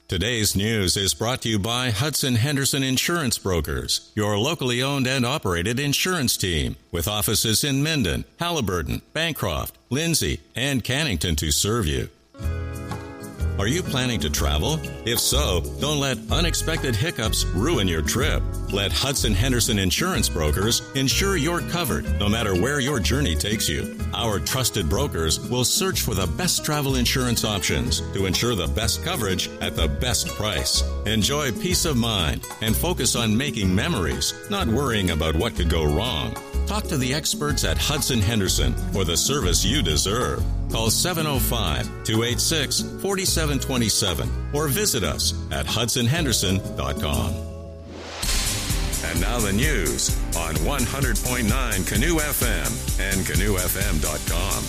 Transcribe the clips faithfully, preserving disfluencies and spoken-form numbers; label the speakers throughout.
Speaker 1: Today's news is brought to you by Hudson Henderson Insurance Brokers, your locally owned and operated insurance team, with offices in Minden, Halliburton, Bancroft, Lindsay, and Cannington to serve you. Are you planning to travel? If so, don't let unexpected hiccups ruin your trip. Let Hudson Henderson Insurance Brokers ensure you're covered no matter where your journey takes you. Our trusted brokers will search for the best travel insurance options to ensure the best coverage at the best price. Enjoy peace of mind and focus on making memories, not worrying about what could go wrong. Talk to the experts at Hudson Henderson for the service you deserve. Call seven oh five, two eight six, four seven two seven or visit us at hudson henderson dot com. And now the news on one hundred point nine Canoe F M and canoe f m dot com.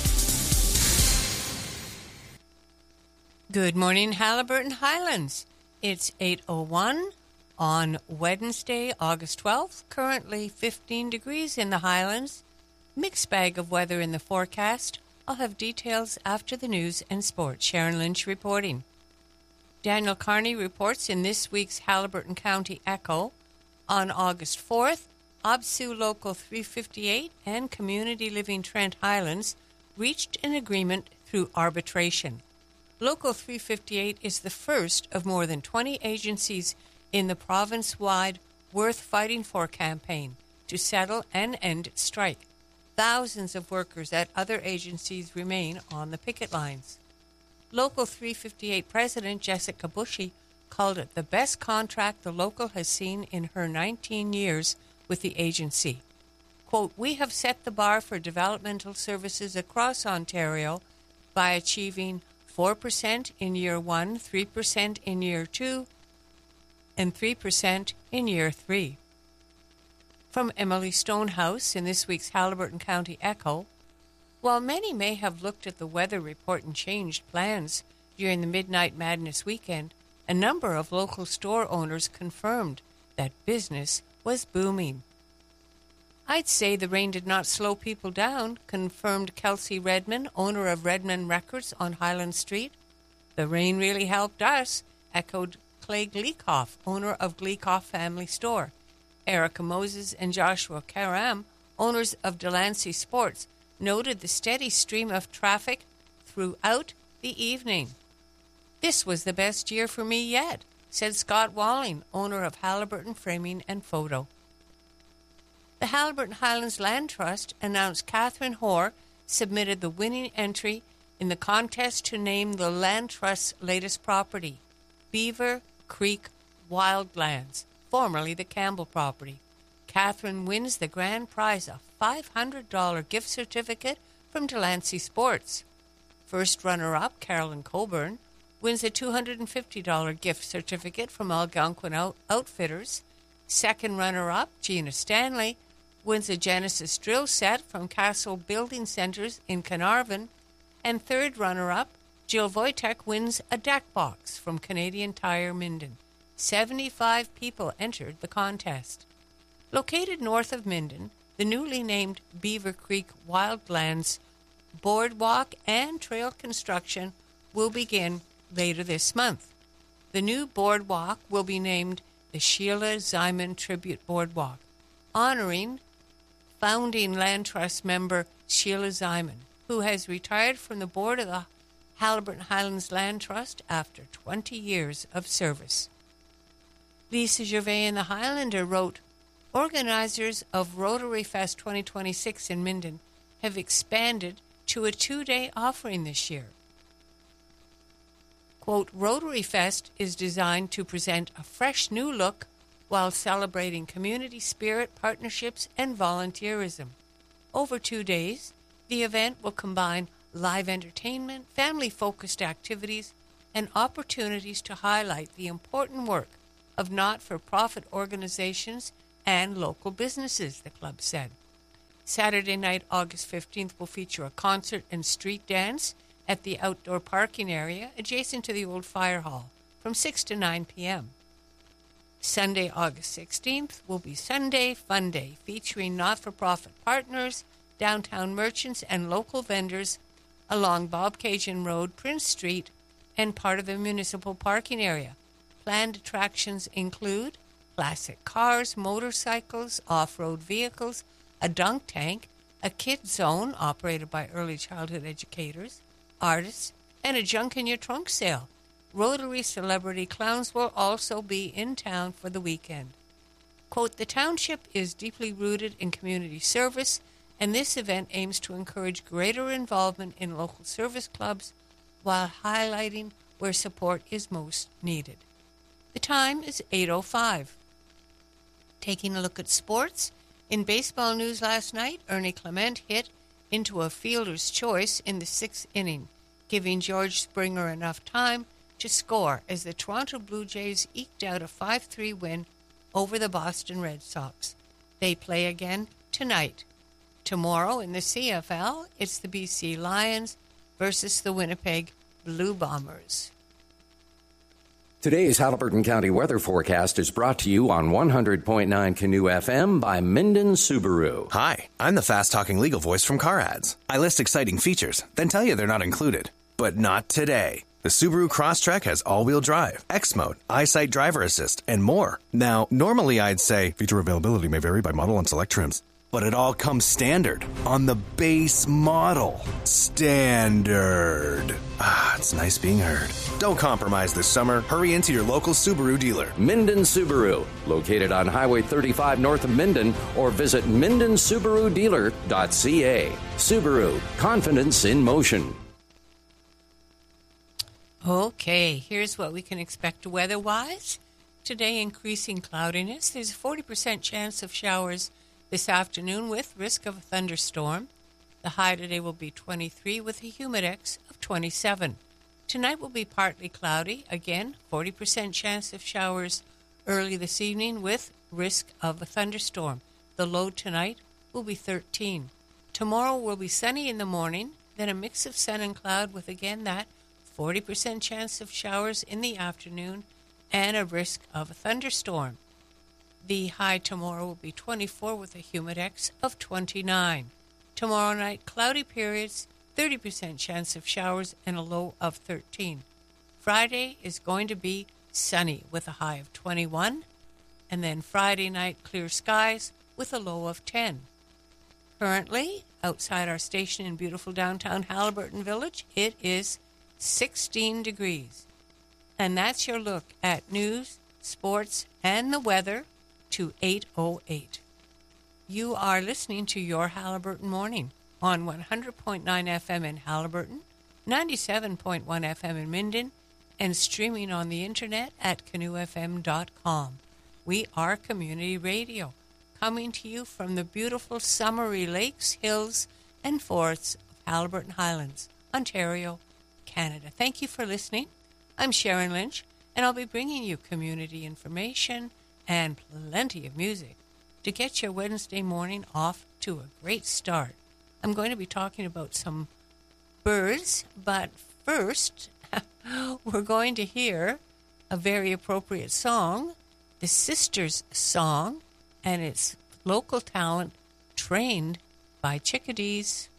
Speaker 2: Good morning, Halliburton Highlands. It's eight oh one on Wednesday, August twelfth. Currently fifteen degrees in the Highlands. Mixed bag of weather in the forecast. I'll have details after the news and sports. Sharon Lynch reporting. Daniel Carney reports in this week's Halliburton County Echo. On August fourth, OBSU Local three fifty-eight and Community Living Trent Highlands reached an agreement through arbitration. Local three fifty-eight is the first of more than twenty agencies in the province-wide Worth Fighting For campaign to settle and end strike. Thousands of workers at other agencies remain on the picket lines. Local three fifty-eight President Jessica Bushy called it the best contract the local has seen in her nineteen years with the agency. Quote, "We have set the bar for developmental services across Ontario by achieving four percent in year one, three percent in year two, and three percent in year three. From Emily Stonehouse in this week's Halliburton County Echo, while many may have looked at the weather report and changed plans during the Midnight Madness weekend, a number of local store owners confirmed that business was booming. I'd say the rain did not slow people down, confirmed Kelsey Redman, owner of Redman Records on Highland Street. The rain really helped us, echoed Clay Gleekoff, owner of Gleekoff Family Store. Erica Moses and Joshua Karam, owners of Delancey Sports, noted the steady stream of traffic throughout the evening. This was the best year for me yet, said Scott Walling, owner of Halliburton Framing and Photo. The Halliburton Highlands Land Trust announced Catherine Hoare submitted the winning entry in the contest to name the Land Trust's latest property, Beaver Creek Wildlands, formerly the Campbell property. Catherine wins the grand prize, a five hundred dollars gift certificate from Delancey Sports. First runner-up, Carolyn Coburn, wins a two hundred fifty dollars gift certificate from Algonquin Out- Outfitters. Second runner-up, Gina Stanley, wins a Genesis drill set from Castle Building Centers in Carnarvon. And third runner-up, Jill Wojtek, wins a deck box from Canadian Tire Minden. seventy-five people entered the contest. Located north of Minden, the newly named Beaver Creek Wildlands boardwalk and trail construction will begin later this month. The new boardwalk will be named the Sheila Ziman Tribute Boardwalk, honoring founding Land Trust member Sheila Ziman, who has retired from the board of the Halliburton Highlands Land Trust after twenty years of service. Lisa Gervais in the Highlander wrote, organizers of Rotary Fest twenty twenty-six in Minden have expanded to a two-day offering this year. Quote, Rotary Fest is designed to present a fresh new look while celebrating community spirit, partnerships, and volunteerism. Over two days, the event will combine live entertainment, family-focused activities, and opportunities to highlight the important work of not-for-profit organizations and local businesses, the club said. Saturday night, August fifteenth, will feature a concert and street dance at the outdoor parking area adjacent to the old fire hall from six to nine p.m. Sunday, August sixteenth, will be Sunday Fun Day, featuring not-for-profit partners, downtown merchants, and local vendors along Bob Cajun Road, Prince Street, and part of the municipal parking area. Planned attractions include classic cars, motorcycles, off-road vehicles, a dunk tank, a kids zone operated by early childhood educators, artists, and a junk in your trunk sale. Rotary celebrity clowns will also be in town for the weekend. Quote, the township is deeply rooted in community service, and this event aims to encourage greater involvement in local service clubs while highlighting where support is most needed. The time is eight oh five. Taking a look at sports, in baseball news last night, Ernie Clement hit into a fielder's choice in the sixth inning, giving George Springer enough time to score as the Toronto Blue Jays eked out a five three win over the Boston Red Sox. They play again tonight. Tomorrow in the C F L, it's the B C Lions versus the Winnipeg Blue Bombers.
Speaker 3: Today's Haliburton County weather forecast is brought to you on one hundred point nine Canoe F M by Minden Subaru.
Speaker 4: Hi, I'm the fast-talking legal voice from Car Ads. I list exciting features, then tell you they're not included. But not today. The Subaru Crosstrek has all-wheel drive, X-Mode, EyeSight driver assist, and more. Now, normally I'd say feature availability may vary by model and select trims. But it all comes standard on the base model. Standard. Ah, it's nice being heard. Don't compromise this summer. Hurry into your local Subaru dealer.
Speaker 3: Minden Subaru, located on Highway thirty-five north of Minden, or visit minden subaru dealer dot c a. Subaru, confidence in motion.
Speaker 2: Okay, here's what we can expect weather-wise. Today, increasing cloudiness. There's a forty percent chance of showers this afternoon with risk of a thunderstorm. The high today will be twenty-three with a humidex of twenty-seven. Tonight will be partly cloudy. Again, forty percent chance of showers early this evening with risk of a thunderstorm. The low tonight will be thirteen. Tomorrow will be sunny in the morning, then a mix of sun and cloud with again that forty percent chance of showers in the afternoon and a risk of a thunderstorm. The high tomorrow will be twenty-four with a humidex of twenty-nine. Tomorrow night, cloudy periods, thirty percent chance of showers, and a low of thirteen. Friday is going to be sunny with a high of twenty-one. And then Friday night, clear skies with a low of ten. Currently, outside our station in beautiful downtown Haliburton Village, it is sixteen degrees. And that's your look at news, sports, and the weather to eight oh eight. You are listening to Your Haliburton Morning on one hundred point nine F M in Haliburton, ninety-seven point one F M in Minden, and streaming on the internet at canoe f m dot com. We are community radio, coming to you from the beautiful summery lakes, hills, and forests of Haliburton Highlands, Ontario, Canada. Thank you for listening. I'm Sharon Lynch, and I'll be bringing you community information and plenty of music to get your Wednesday morning off to a great start. I'm going to be talking about some birds, but first, we're going to hear a very appropriate song, the Sisters Song, and it's local talent trained by chickadees.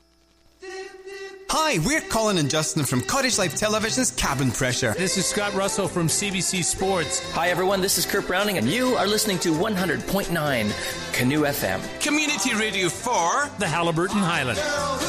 Speaker 5: Hi, we're Colin and Justin from Cottage Life Television's Cabin Pressure.
Speaker 6: This is Scott Russell from C B C Sports.
Speaker 7: Hi, everyone. This is Kurt Browning, and you are listening to one hundred point nine Canoe F M.
Speaker 5: Community radio for
Speaker 6: the Haliburton Highlands.